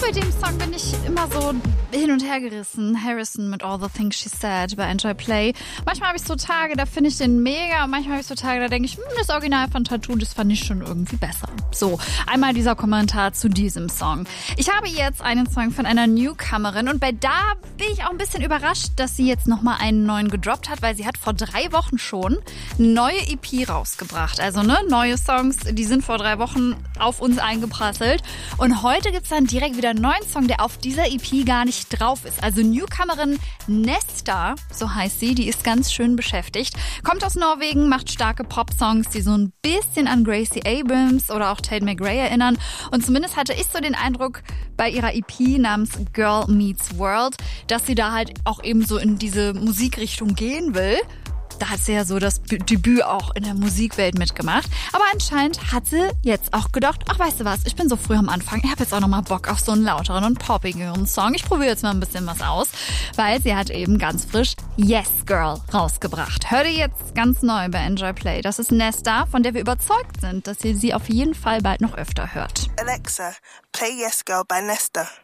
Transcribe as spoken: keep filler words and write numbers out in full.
bei dem Song bin ich immer so hin und her gerissen. Harrison mit All the Things She Said bei Enjoy Play. Manchmal habe ich so Tage, da finde ich den mega und manchmal habe ich so Tage, da denke ich, hm, das Original von Tattoo, das fand ich schon irgendwie besser. So, einmal dieser Kommentar zu diesem Song. Ich habe jetzt einen Song von einer Newcomerin und bei da bin ich auch ein bisschen überrascht, dass sie jetzt nochmal einen neuen gedroppt hat, weil sie hat vor drei Wochen schon eine neue E P rausgebracht. Also ne, neue Songs, die sind vor drei Wochen auf uns eingeprasselt und heute gibt's dann direkt wieder einen neuen Song, der auf dieser E P gar nicht drauf ist. Also Newcomerin Nesta, so heißt sie, die ist ganz schön beschäftigt. Kommt aus Norwegen, macht starke Pop-Songs, die so ein bisschen an Gracie Abrams oder auch Tate McRae erinnern. Und zumindest hatte ich so den Eindruck bei ihrer E P namens Girl Meets World, dass sie da halt auch eben so in diese Musikrichtung gehen will. Da hat sie ja so das Debüt auch in der Musikwelt mitgemacht. Aber anscheinend hat sie jetzt auch gedacht, ach weißt du was, ich bin so früh am Anfang, ich habe jetzt auch nochmal Bock auf so einen lauteren und poppigeren Song. Ich probiere jetzt mal ein bisschen was aus, weil sie hat eben ganz frisch Yes Girl rausgebracht. Hört ihr jetzt ganz neu bei Enjoy Play. Das ist Nesta, von der wir überzeugt sind, dass ihr sie auf jeden Fall bald noch öfter hört. Alexa, play Yes Girl by Nesta.